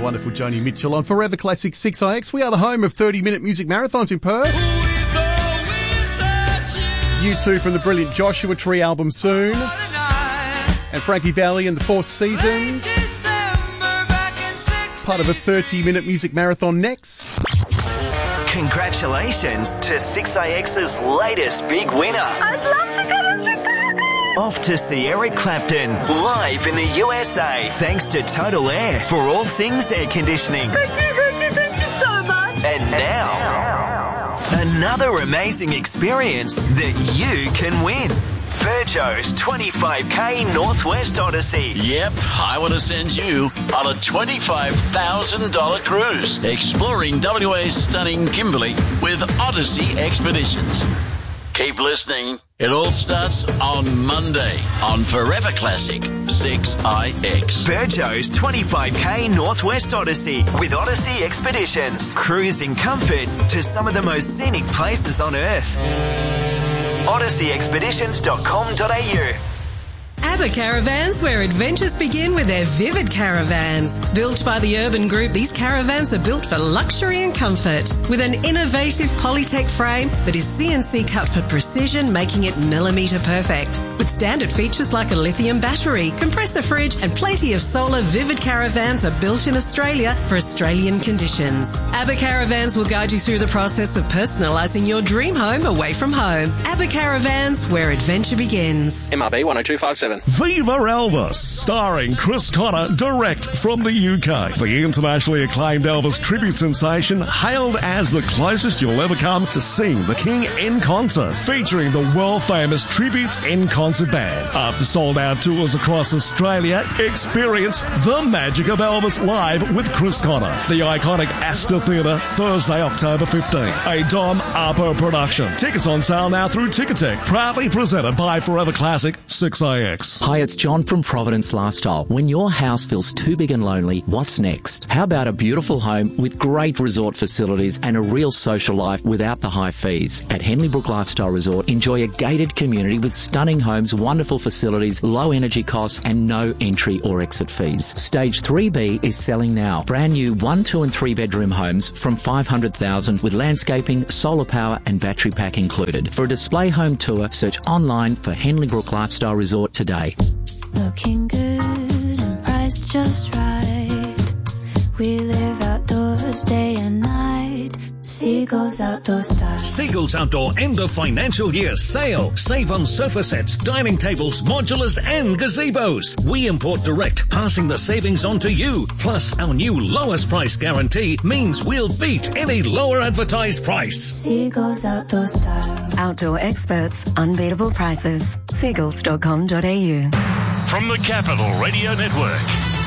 wonderful Joni Mitchell on Forever Classic 6IX. We are the home of 30-minute music marathons in Perth. U2 from the brilliant Joshua Tree album soon. And Frankie Valli and the Four Seasons. Part of a 30-minute music marathon next. Congratulations to 6IX's latest big winner. I'd love to go to Chicago. Off to see Eric Clapton live in the USA. Thanks to Total Air for all things air conditioning. Thank you so much. And now, another amazing experience that you can win. Virgo's 25k Northwest Odyssey. Yep, I want to send you on a $25,000 cruise exploring WA's stunning Kimberley with Odyssey Expeditions. Keep listening. It all starts on Monday on Forever Classic 6IX. Virgo's 25k Northwest Odyssey with Odyssey Expeditions. Cruise in comfort to some of the most scenic places on Earth. OdysseyExpeditions.com.au. ABBA Caravans, where adventures begin with their Vivid Caravans. Built by the Urban Group, these caravans are built for luxury and comfort. With an innovative Polytech frame that is CNC cut for precision, making it millimetre perfect. With standard features like a lithium battery, compressor fridge and plenty of solar, Vivid Caravans are built in Australia for Australian conditions. ABBA Caravans will guide you through the process of personalising your dream home away from home. ABBA Caravans, where adventure begins. MRB 10257. Viva Elvis, starring Chris Connor, direct from the UK. The internationally acclaimed Elvis tribute sensation, hailed as the closest you'll ever come to seeing the King in concert, featuring the world-famous Tributes in Concert Band. After sold-out tours across Australia, experience the magic of Elvis live with Chris Connor. The iconic Astor Theatre, Thursday, October 15. A Dom Arpo production. Tickets on sale now through Ticketek. Proudly presented by Forever Classic 6IX. Hi, it's John from Providence Lifestyle. When your house feels too big and lonely, what's next? How about a beautiful home with great resort facilities and a real social life without the high fees? At Henley Brook Lifestyle Resort, enjoy a gated community with stunning homes, wonderful facilities, low energy costs and no entry or exit fees. Stage 3B is selling now. Brand new 1, 2 and 3 bedroom homes from $500,000 with landscaping, solar power and battery pack included. For a display home tour, search online for Henley Brook Lifestyle Resort today. Looking good and priced just right. We live outdoors day and night. Seagulls Outdoor Style. Seagulls Outdoor end of financial year sale. Save on sofa sets, dining tables, modulars and gazebos. We import direct, passing the savings on to you. Plus, our new lowest price guarantee means we'll beat any lower advertised price. Seagulls Outdoor Style. Outdoor experts, unbeatable prices. Seagulls.com.au. From the Capital Radio Network,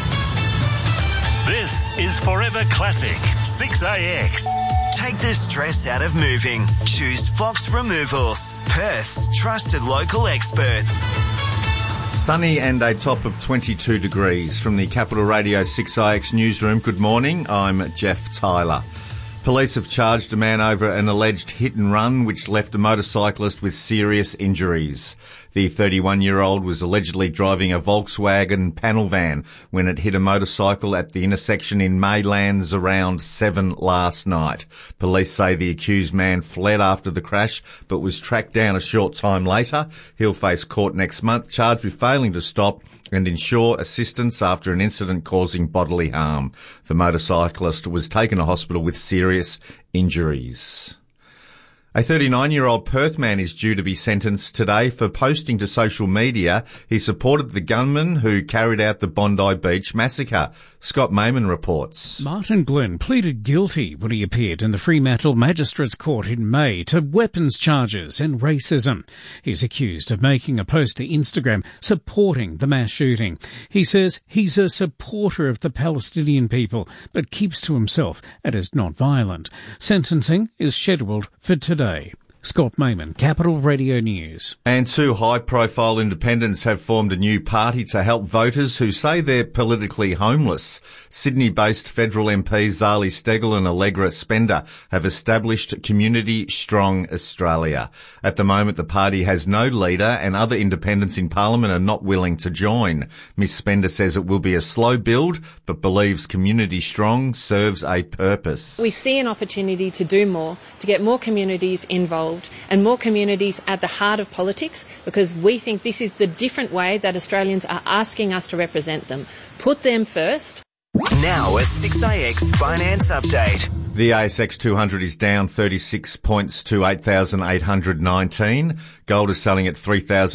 this is Forever Classic 6IX. Take the stress out of moving. Choose Fox Removals, Perth's trusted local experts. Sunny and a top of 22 degrees from the Capital Radio 6IX newsroom. Good morning, I'm Jeff Tyler. Police have charged a man over an alleged hit and run which left a motorcyclist with serious injuries. The 31-year-old was allegedly driving a Volkswagen panel van when it hit a motorcycle at the intersection in Maylands around 7 last night. Police say the accused man fled after the crash but was tracked down a short time later. He'll face court next month, charged with failing to stop and ensure assistance after an incident causing bodily harm. The motorcyclist was taken to hospital with serious injuries. A 39-year-old Perth man is due to be sentenced today for posting to social media he supported the gunman who carried out the Bondi Beach massacre. Scott Mayman reports. Martin Glenn pleaded guilty when he appeared in the Fremantle Magistrates Court in May to weapons charges and racism. He's accused of making a post to Instagram supporting the mass shooting. He says he's a supporter of the Palestinian people but keeps to himself and is not violent. Sentencing is scheduled for today. Scott Mayman, Capital Radio News. And two high-profile independents have formed a new party to help voters who say they're politically homeless. Sydney-based federal MPs Zali Steggall and Allegra Spender have established Community Strong Australia. At the moment, the party has no leader and other independents in Parliament are not willing to join. Ms Spender says it will be a slow build, but believes Community Strong serves a purpose. We see an opportunity to do more, to get more communities involved and more communities at the heart of politics, because we think this is the different way that Australians are asking us to represent them. Put them first. Now a 6AX finance update. The ASX 200 is down 36 points to 8,819. Gold is selling at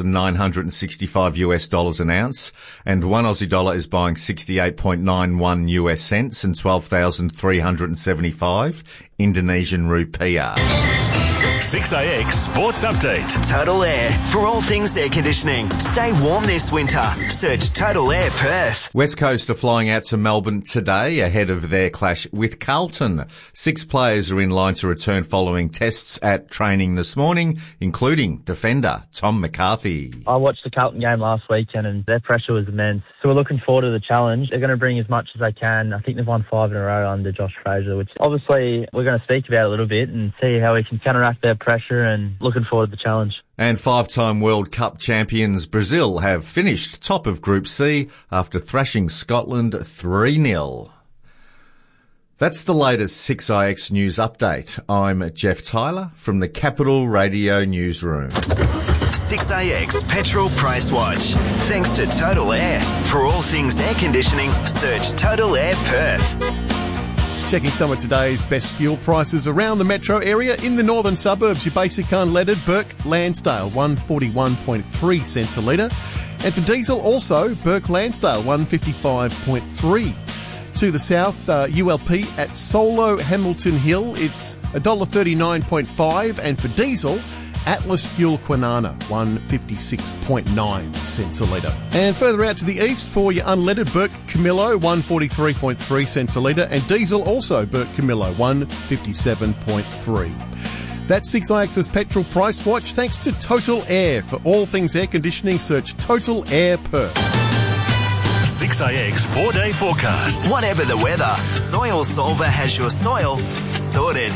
$3,965 an ounce, and one Aussie dollar is buying 68.91 US cents and 12,375 Indonesian rupiah. 6AX Sports Update. Total Air. For all things air conditioning. Stay warm this winter. Search Total Air Perth. West Coast are flying out to Melbourne today ahead of their clash with Carlton. 6 players are in line to return following tests at training this morning, including defender Tom McCarthy. I watched the Carlton game last weekend and their pressure was immense. So we're looking forward to the challenge. They're going to bring as much as they can. I think they've won 5 in a row under Josh Fraser, which obviously we're going to speak about a little bit and see how we can counteract their pressure, and looking forward to the challenge. And 5-time World Cup champions Brazil have finished top of Group C after thrashing Scotland 3-0. That's the latest 6IX News Update. I'm Jeff Tyler from the Capital Radio Newsroom. 6AX Petrol Price Watch. Thanks to Total Air. For all things air conditioning, search Total Air Perth. Checking some of today's best fuel prices around the metro area. In the northern suburbs, your basic unleaded Burke Lansdale 141.3 cents a litre. And for diesel also, Burke Lansdale 155.3. To the south, ULP at Solo Hamilton Hill, it's $1.39.5. And for diesel, Atlas Fuel Kwinana 156.9 cents a litre. And further out to the east for your unleaded Burke Camillo 143.3 cents a litre, and diesel also Burke Camillo 157.3. That's 6IX's Petrol Price Watch thanks to Total Air. For all things air conditioning, search Total Air Perth. 6AX 4-day forecast. Whatever the weather, Soil Solver has your soil sorted.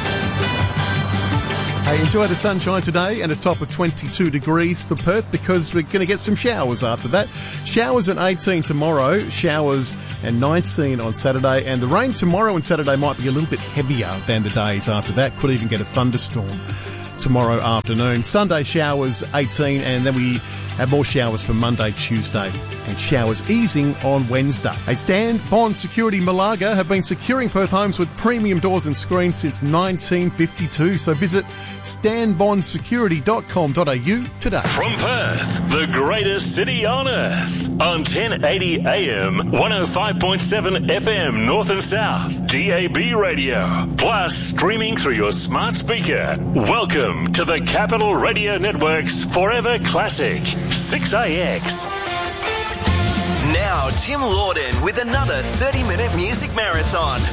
Hey, enjoy the sunshine today and a top of 22 degrees for Perth, because we're going to get some showers after that. Showers at 18 tomorrow, showers and 19 on Saturday, and the rain tomorrow and Saturday might be a little bit heavier than the days after that. Could even get a thunderstorm tomorrow afternoon. Sunday showers 18, and then we have more showers for Monday, Tuesday, and showers easing on Wednesday. Hey, Stan Bond Security Malaga have been securing Perth homes with premium doors and screens since 1952. So visit stanbondsecurity.com.au today. From Perth, the greatest city on earth, on 1080 AM, 105.7 FM North and South, DAB radio, plus streaming through your smart speaker. Welcome to the Capital Radio Network's Forever Classic, 6AX. Now, Tim Lawden with another 30-minute music marathon.